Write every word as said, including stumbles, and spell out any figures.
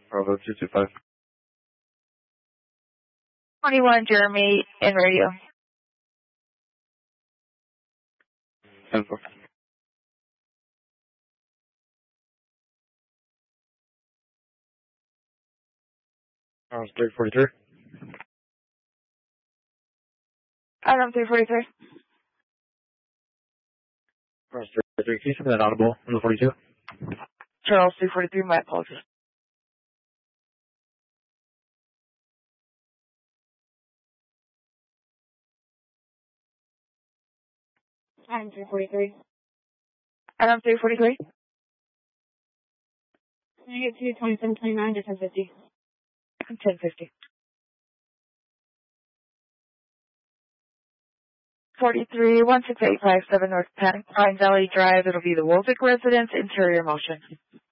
Bravo two two five. twenty-one, Jeremy, in radio. ten four. Charles three forty-three. Adam three forty-three. Charles three forty-three. Can you send that audible on the forty-two? Charles three forty-three, my apologies. Adam three forty-three. Adam three forty-three. Can I get to twenty-seven twenty-nine to ten fifty? ten fifty. forty-three, one six eight five seven North Pine Valley Drive. It'll be the Wolvick residence, interior motion.